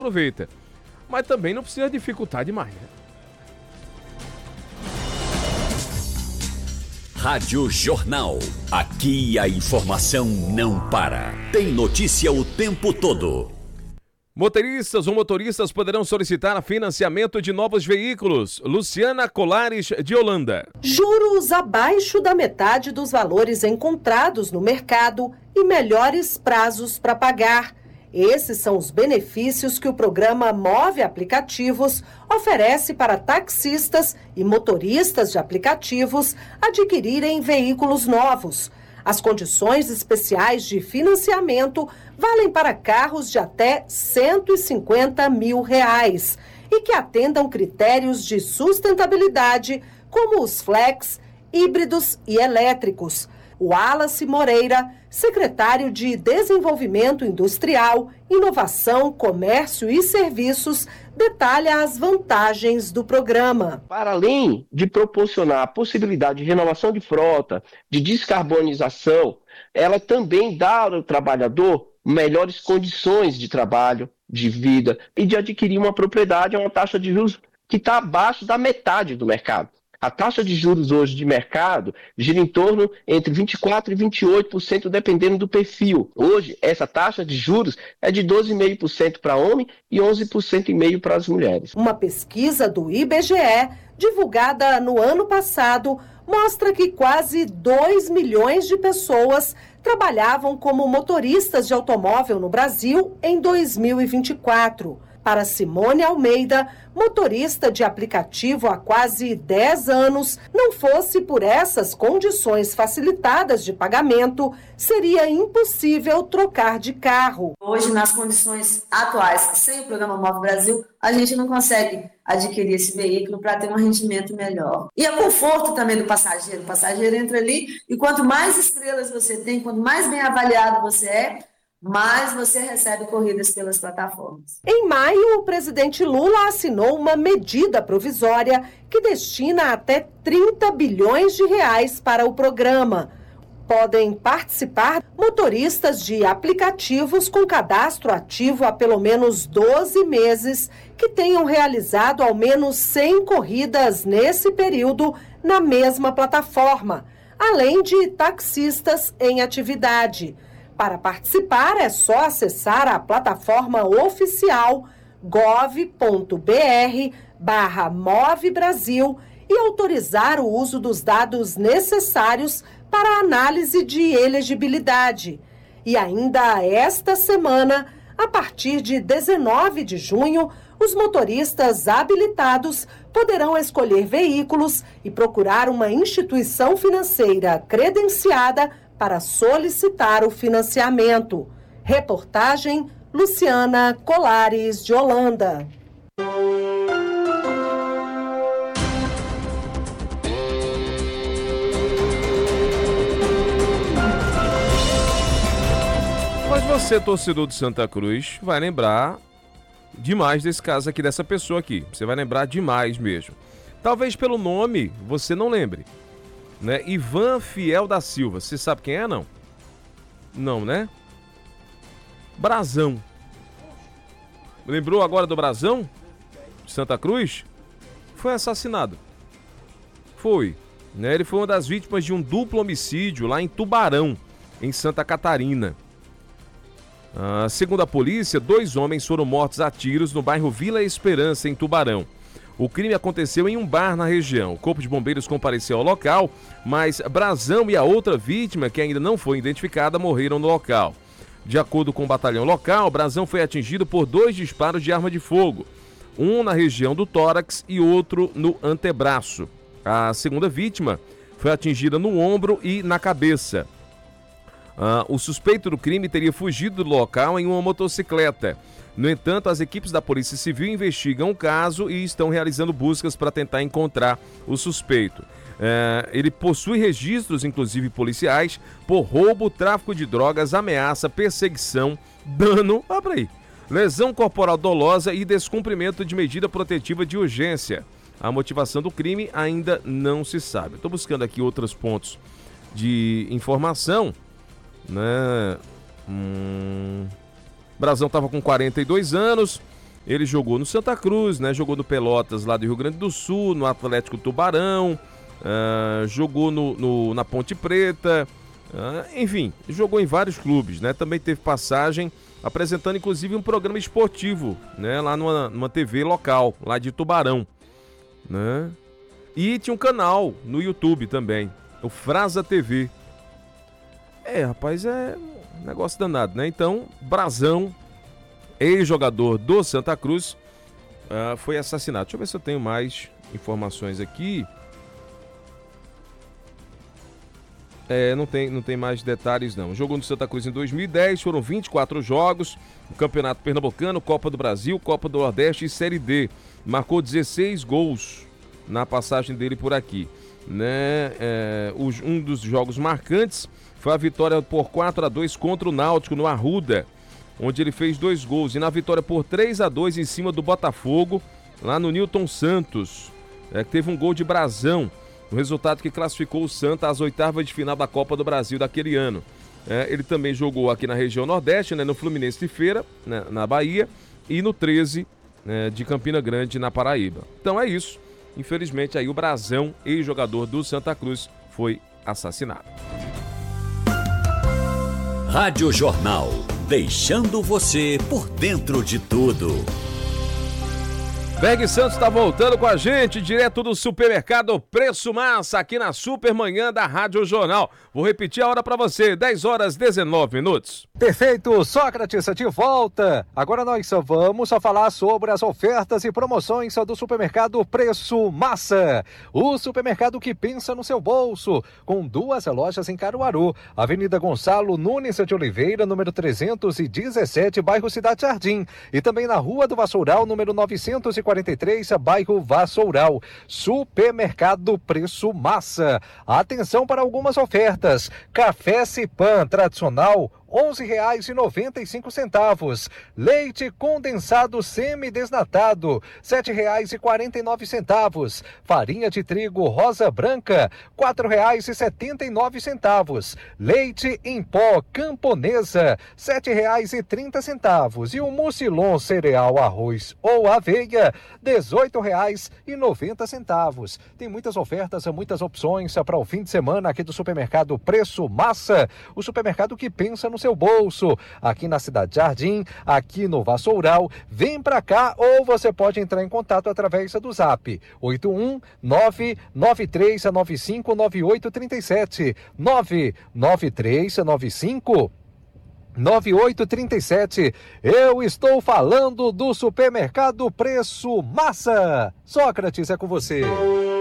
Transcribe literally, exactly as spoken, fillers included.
aproveita. Mas também não precisa dificultar demais, né? Rádio Jornal. Aqui a informação não para. Tem notícia o tempo todo. Motoristas ou motoristas poderão solicitar financiamento de novos veículos. Luciana Colares, de Holanda. Juros abaixo da metade dos valores encontrados no mercado e melhores prazos para pagar. Esses são os benefícios que o programa Move Aplicativos oferece para taxistas e motoristas de aplicativos adquirirem veículos novos. As condições especiais de financiamento valem para carros de até cento e cinquenta mil reais e que atendam critérios de sustentabilidade, como os flex, híbridos e elétricos. O Wallace Moreira, secretário de Desenvolvimento Industrial, Inovação, Comércio e Serviços, detalha as vantagens do programa. Para além de proporcionar a possibilidade de renovação de frota, de descarbonização, ela também dá ao trabalhador melhores condições de trabalho, de vida e de adquirir uma propriedade a uma taxa de juros que está abaixo da metade do mercado. A taxa de juros hoje de mercado gira em torno entre vinte e quatro por cento e vinte e oito por cento, dependendo do perfil. Hoje, essa taxa de juros é de doze vírgula cinco por cento para homem e onze vírgula cinco por cento para as mulheres. Uma pesquisa do I B G E, divulgada no ano passado, mostra que quase dois milhões de pessoas trabalhavam como motoristas de automóvel no Brasil em dois mil e vinte e quatro. Para Simone Almeida, motorista de aplicativo há quase dez anos, não fosse por essas condições facilitadas de pagamento, seria impossível trocar de carro. Hoje, nas condições atuais, sem o programa Move Brasil, a gente não consegue adquirir esse veículo para ter um rendimento melhor. E o conforto também do passageiro. O passageiro entra ali e quanto mais estrelas você tem, quanto mais bem avaliado você é, mais você recebe corridas pelas plataformas. Em maio, o presidente Lula assinou uma medida provisória que destina até trinta bilhões de reais para o programa. Podem participar motoristas de aplicativos com cadastro ativo há pelo menos doze meses que tenham realizado ao menos cem corridas nesse período na mesma plataforma, além de taxistas em atividade. Para participar, é só acessar a plataforma oficial gov.br barra Move Brasil e autorizar o uso dos dados necessários para a análise de elegibilidade. E ainda esta semana, a partir de dezenove de junho, os motoristas habilitados poderão escolher veículos e procurar uma instituição financeira credenciada para solicitar o financiamento. Reportagem Luciana Colares, de Holanda. Mas você, torcedor de Santa Cruz, vai lembrar demais desse caso aqui, dessa pessoa aqui. Você vai lembrar demais mesmo. Talvez pelo nome você não lembre, né? Ivan Fiel da Silva. Você sabe quem é, não? Não, né? Brazão. Lembrou agora do Brazão? De Santa Cruz? Foi assassinado. Foi. Né? Ele foi uma das vítimas de um duplo homicídio lá em Tubarão, em Santa Catarina. Ah, segundo a polícia, dois homens foram mortos a tiros no bairro Vila Esperança, em Tubarão. O crime aconteceu em um bar na região. O corpo de bombeiros compareceu ao local, mas Brazão e a outra vítima, que ainda não foi identificada, morreram no local. De acordo com o batalhão local, Brazão foi atingido por dois disparos de arma de fogo, um na região do tórax e outro no antebraço. A segunda vítima foi atingida no ombro e na cabeça. Ah, o suspeito do crime teria fugido do local em uma motocicleta. No entanto, as equipes da Polícia Civil investigam o caso e estão realizando buscas para tentar encontrar o suspeito. É, ele possui registros, inclusive policiais, por roubo, tráfico de drogas, ameaça, perseguição, dano, abre aí, lesão corporal dolosa e descumprimento de medida protetiva de urgência. A motivação do crime ainda não se sabe. Estou buscando aqui outros pontos de informação, né? Hum... Brazão estava com quarenta e dois anos, Ele jogou no Santa Cruz, né? Jogou no Pelotas lá do Rio Grande do Sul, no Atlético Tubarão, uh, jogou no, no, na Ponte Preta, uh, enfim, jogou em vários clubes, né? Também teve passagem apresentando inclusive um programa esportivo, né? Lá numa, numa T V local, lá de Tubarão, né? E tinha um canal no YouTube também, o Frasa T V. É, rapaz, é um negócio danado, né? Então, Brazão, ex-jogador do Santa Cruz, uh, foi assassinado. Deixa eu ver se eu tenho mais informações aqui. É, não tem, não tem mais detalhes não. Jogou no Santa Cruz em dois mil e dez, foram vinte e quatro jogos, o Campeonato Pernambucano, Copa do Brasil, Copa do Nordeste e Série D. Marcou dezesseis gols na passagem dele por aqui, né? É, os, um dos jogos marcantes foi a vitória por quatro a dois contra o Náutico no Arruda, onde ele fez dois gols, e na vitória por três a dois em cima do Botafogo, lá no Newton Santos, é, que teve um gol de Brazão, o resultado que classificou o Santa às oitavas de final da Copa do Brasil daquele ano. É, ele também jogou aqui na região Nordeste, né, no Fluminense de Feira, né, na Bahia, e no treze, né, de Campina Grande, na Paraíba. Então é isso. Infelizmente aí o Brazão, ex-jogador do Santa Cruz, foi assassinado. Rádio Jornal, deixando você por dentro de tudo. Berg Santos está voltando com a gente, direto do supermercado Preço Massa, aqui na Supermanhã da Rádio Jornal. Vou repetir a hora para você, dez horas e dezenove minutos. Perfeito, Sócrates, de volta. Agora nós só vamos só falar sobre as ofertas e promoções do supermercado Preço Massa. O supermercado que pensa no seu bolso, com duas lojas em Caruaru. Avenida Gonçalo Nunes de Oliveira, número trezentos e dezessete, bairro Cidade Jardim. E também na Rua do Vassoural, número novecentos e quarenta e três, bairro Vassoural. Supermercado Preço Massa. Atenção para algumas ofertas. Café Cipan tradicional, onze reais e noventa e cinco centavos. Leite condensado semidesnatado, sete reais e quarenta e nove centavos. Farinha de trigo rosa branca, quatro reais e setenta e nove centavos. Leite em pó camponesa, sete reais e trinta centavos. E o mucilon cereal arroz ou aveia, dezoito reais e noventa centavos. Tem muitas ofertas, muitas opções para o fim de semana aqui do supermercado Preço Massa, o supermercado que pensa no seu bolso, aqui na Cidade Jardim, aqui no Vassoural. Vem pra cá, ou você pode entrar em contato através do zap oito um nove nove três nove cinco nove oito três sete, nove nove três nove cinco nove oito três sete. Eu estou falando do supermercado Preço Massa. Sócrates, é com você.